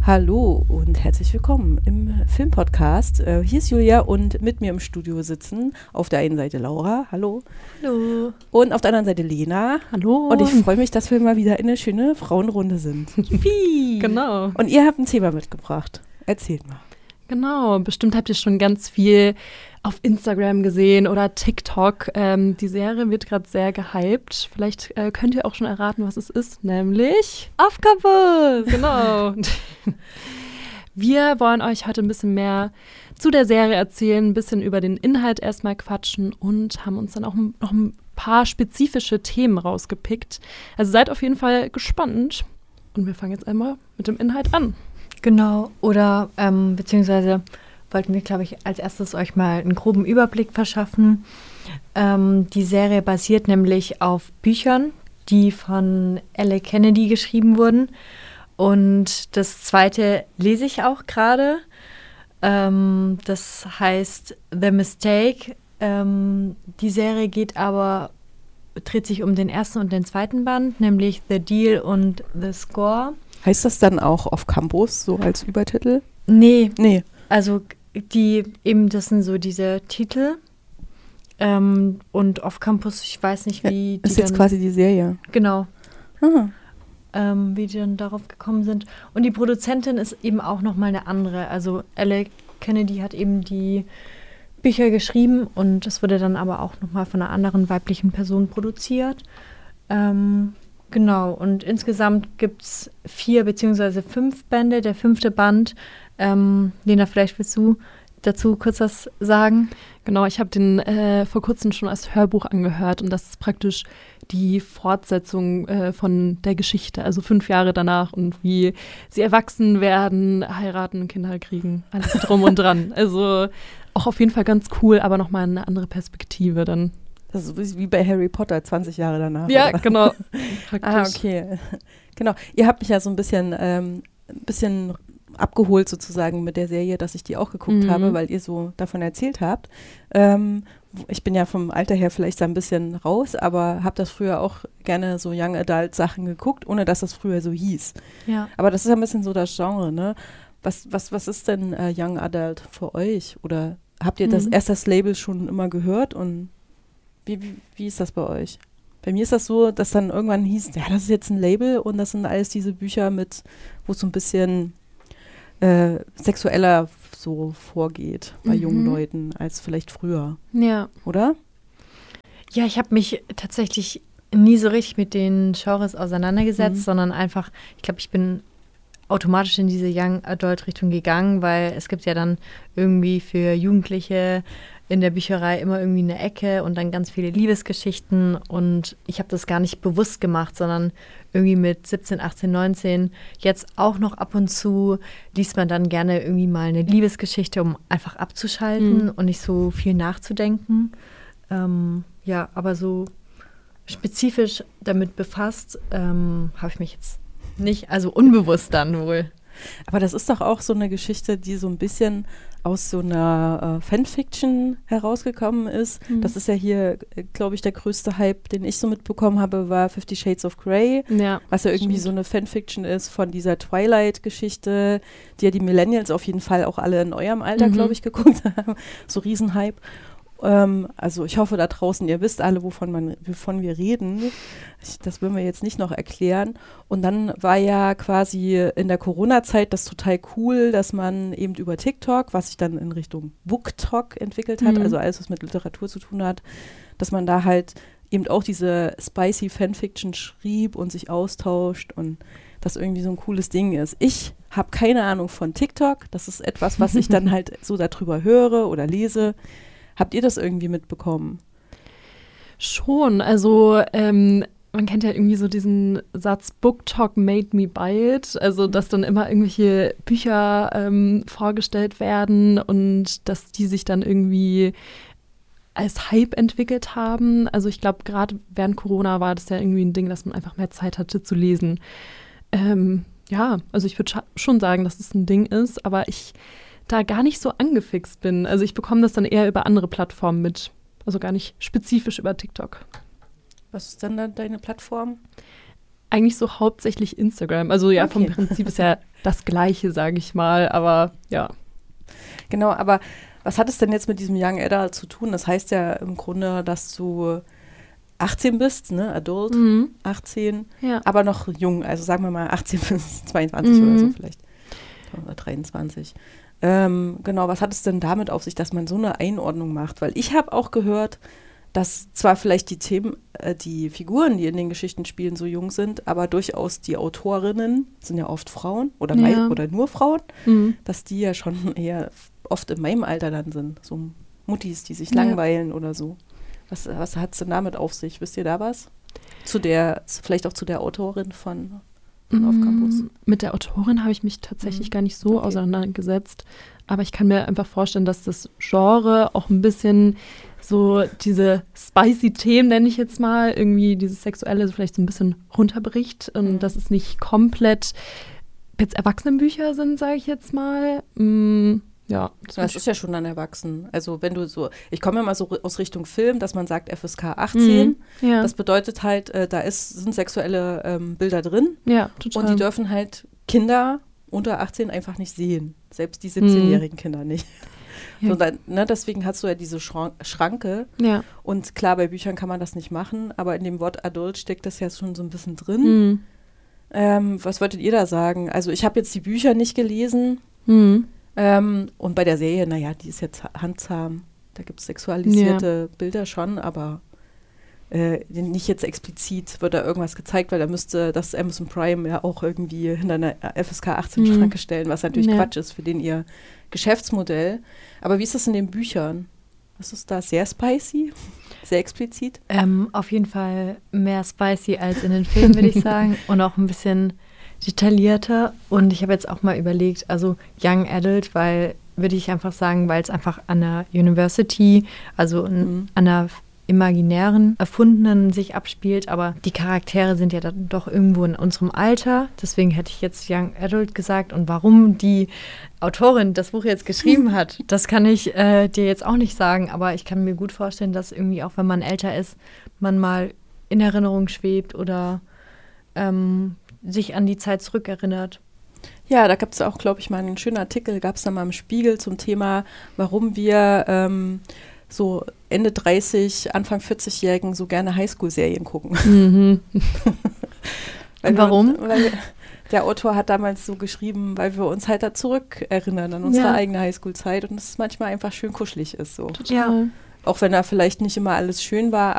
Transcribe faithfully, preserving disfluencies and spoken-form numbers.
Hallo und herzlich willkommen im Filmpodcast. Äh, hier ist Julia und mit mir im Studio sitzen auf der einen Seite Laura, hallo. Hallo. Und auf der anderen Seite Lena. Hallo. Und ich freue mich, dass wir mal wieder in eine schöne Frauenrunde sind. Yippie. Genau. Und ihr habt ein Thema mitgebracht. Erzählt mal. Genau, bestimmt habt ihr schon ganz viel auf Instagram gesehen oder TikTok. Ähm, die Serie wird gerade sehr gehypt. Vielleicht äh, könnt ihr auch schon erraten, was es ist, nämlich Auf Campus. Genau. Wir wollen euch heute ein bisschen mehr zu der Serie erzählen, ein bisschen über den Inhalt erstmal quatschen und haben uns dann auch noch ein paar spezifische Themen rausgepickt. Also seid auf jeden Fall gespannt. Und wir fangen jetzt einmal mit dem Inhalt an. Genau, oder ähm, beziehungsweise wollten wir, glaube ich, als erstes euch mal einen groben Überblick verschaffen. Ähm, die Serie basiert nämlich auf Büchern, die von Elle Kennedy geschrieben wurden. Und das zweite lese ich auch gerade. Ähm, das heißt The Mistake. Ähm, die Serie geht aber, dreht sich um den ersten und den zweiten Band, nämlich The Deal und The Score. Heißt das dann auch Off Campus, so als Übertitel? Nee. Nee. Also die eben, das sind so diese Titel. Ähm, und Off Campus, ich weiß nicht, wie ja, die ist jetzt dann, quasi die Serie. Genau. Ah. Ähm, wie die dann darauf gekommen sind. Und die Produzentin ist eben auch nochmal eine andere. Also Elle Kennedy hat eben die Bücher geschrieben und es wurde dann aber auch nochmal von einer anderen weiblichen Person produziert. Ähm, Genau, und insgesamt gibt es vier beziehungsweise fünf Bände. Der fünfte Band, ähm, Lena, vielleicht willst du dazu kurz was sagen? Genau, ich habe den äh, vor kurzem schon als Hörbuch angehört und das ist praktisch die Fortsetzung äh, von der Geschichte, also fünf Jahre danach und wie sie erwachsen werden, heiraten, Kinder kriegen, alles drum und dran. Also auch auf jeden Fall ganz cool, aber nochmal eine andere Perspektive dann. Das ist wie bei Harry Potter, zwanzig Jahre danach. Ja, oder? genau. Ah, okay. Genau. Ihr habt mich ja so ein bisschen, ähm, ein bisschen abgeholt sozusagen mit der Serie, dass ich die auch geguckt mhm. habe, weil ihr so davon erzählt habt. Ähm, ich bin ja vom Alter her vielleicht da ein bisschen raus, aber habe das früher auch gerne so Young Adult Sachen geguckt, ohne dass das früher so hieß. Ja. Aber das ist ja ein bisschen so das Genre, ne? Was, was, was ist denn äh, Young Adult für euch? Oder habt ihr das Mhm. erst das Label schon immer gehört und Wie, wie, wie ist das bei euch? Bei mir ist das so, dass dann irgendwann hieß, ja, das ist jetzt ein Label und das sind alles diese Bücher mit, wo es so ein bisschen äh, sexueller so vorgeht bei Mhm. jungen Leuten als vielleicht früher, Ja. oder? Ja, ich habe mich tatsächlich nie so richtig mit den Genres auseinandergesetzt, Mhm. sondern einfach, ich glaube, ich bin automatisch in diese Young Adult Richtung gegangen, weil es gibt ja dann irgendwie für Jugendliche in der Bücherei immer irgendwie eine Ecke und dann ganz viele Liebesgeschichten und ich habe das gar nicht bewusst gemacht, sondern irgendwie mit siebzehn, achtzehn, neunzehn jetzt auch noch ab und zu liest man dann gerne irgendwie mal eine Liebesgeschichte, um einfach abzuschalten Mhm. und nicht so viel nachzudenken. Ähm, ja, aber so spezifisch damit befasst ähm, habe ich mich jetzt nicht, also unbewusst dann wohl. Aber das ist doch auch so eine Geschichte, die so ein bisschen aus so einer äh, Fanfiction herausgekommen ist. Mhm. Das ist ja hier, äh, glaube ich, der größte Hype, den ich so mitbekommen habe, war Fifty Shades of Grey, Ja, was ja irgendwie stimmt. so eine Fanfiction ist von dieser Twilight-Geschichte, die ja die Millennials auf jeden Fall auch alle in eurem Alter, Mhm. glaube ich, geguckt haben. So Riesenhype. Ähm, also ich hoffe da draußen, ihr wisst alle, wovon, man, wovon wir reden. Ich, das würden wir jetzt nicht noch erklären. Und dann war ja quasi in der Corona-Zeit das total cool, dass man eben über TikTok, was sich dann in Richtung BookTok entwickelt hat, Mhm. also alles, was mit Literatur zu tun hat, dass man da halt eben auch diese spicy Fanfiction schrieb und sich austauscht und das irgendwie so ein cooles Ding ist. Ich habe keine Ahnung von TikTok. Das ist etwas, was ich dann halt so darüber höre oder lese. Habt ihr das irgendwie mitbekommen? Schon, also ähm, man kennt ja irgendwie so diesen Satz, BookTok made me buy it, also dass dann immer irgendwelche Bücher ähm, vorgestellt werden und dass die sich dann irgendwie als Hype entwickelt haben. Also ich glaube, gerade während Corona war das ja irgendwie ein Ding, dass man einfach mehr Zeit hatte zu lesen. Ähm, ja, also ich würde scha- schon sagen, dass es ein Ding ist, aber ich da gar nicht so angefixt bin. Also ich bekomme das dann eher über andere Plattformen mit. Also gar nicht spezifisch über TikTok. Was ist dann da deine Plattform? eigentlich so hauptsächlich Instagram. Also ja, Okay. vom Prinzip ist ja das Gleiche, sage ich mal, aber ja. Genau, aber was hat es denn jetzt mit diesem Young Adult zu tun? Das heißt ja im Grunde, dass du achtzehn bist, ne, Adult, Mhm. achtzehn, Ja. aber noch jung, also sagen wir mal achtzehn bis zweiundzwanzig Mhm. oder so vielleicht, oder dreiundzwanzig. Ähm, genau, was hat es denn damit auf sich, dass man so eine Einordnung macht? Weil ich habe auch gehört, dass zwar vielleicht die Themen, äh, die Figuren, die in den Geschichten spielen, so jung sind, aber durchaus die Autorinnen, sind ja oft Frauen oder, Ja. mei- oder nur Frauen, Mhm. dass die ja schon eher oft in meinem Alter dann sind, so Muttis, die sich Ja. langweilen oder so. Was, was hat es denn damit auf sich? Wisst ihr da was? Zu der, vielleicht auch zu der Autorin von, von Auf Campus? Mm, Mit der Autorin habe ich mich tatsächlich Mhm. gar nicht so Okay. auseinandergesetzt. Aber ich kann mir einfach vorstellen, dass das Genre auch ein bisschen so diese spicy Themen, nenne ich jetzt mal, irgendwie dieses Sexuelle so vielleicht so ein bisschen runterbricht. Und Mhm. dass es nicht komplett jetzt Erwachsenenbücher sind, sage ich jetzt mal. Mm, ja, das Das würd ist ja schon dann erwachsen. Also wenn du so, ich komme ja mal so aus Richtung Film, dass man sagt F S K achtzehn. Mhm. Ja, Das bedeutet halt, äh, da ist, sind sexuelle ähm, Bilder drin ja, total. und die dürfen halt Kinder unter achtzehn einfach nicht sehen. Selbst die Mhm. siebzehnjährigen Kinder nicht. Ja. So, dann, ne, deswegen hast du ja diese Schran- Schranke. ja. Und klar, bei Büchern kann man das nicht machen, aber in dem Wort Adult steckt das ja schon so ein bisschen drin. Mhm. Ähm, was wolltet ihr da sagen? Also ich habe jetzt die Bücher nicht gelesen. Mhm. Ähm, und bei der Serie, naja, die ist jetzt handzahm. Da gibt es sexualisierte Bilder schon, aber äh, nicht jetzt explizit wird da irgendwas gezeigt, weil da müsste das Amazon Prime ja auch irgendwie hinter einer F S K achtzehn-Schranke Mhm. stellen, was natürlich Ja. Quatsch ist für den ihr Geschäftsmodell. Aber wie ist das in den Büchern? Ist es da sehr spicy? Sehr explizit? Ähm, auf jeden Fall mehr spicy als in den Filmen, würde ich sagen. Und auch ein bisschen detaillierter. Und ich habe jetzt auch mal überlegt, also Young Adult, weil, würde ich einfach sagen, weil es einfach an der University, also n- Mhm. an einer imaginären, erfundenen sich abspielt. Aber die Charaktere sind ja dann doch irgendwo in unserem Alter. Deswegen hätte ich jetzt Young Adult gesagt. Und warum die Autorin das Buch jetzt geschrieben hat, das kann ich äh, dir jetzt auch nicht sagen. Aber ich kann mir gut vorstellen, dass irgendwie auch, wenn man älter ist, man mal in Erinnerung schwebt oder ähm, sich an die Zeit zurückerinnert. Ja, da gab es auch, glaube ich, mal einen schönen Artikel, gab es da mal im Spiegel zum Thema, warum wir ähm, so Ende dreißig, Anfang vierzig-Jährigen so gerne Highschool-Serien gucken. Mhm. Weil wir Warum? Uns, weil wir, der Autor hat damals so geschrieben, weil wir uns halt da zurückerinnern an unsere Ja. eigene Highschool-Zeit und es manchmal einfach schön kuschelig ist so. Total. Auch wenn da vielleicht nicht immer alles schön war,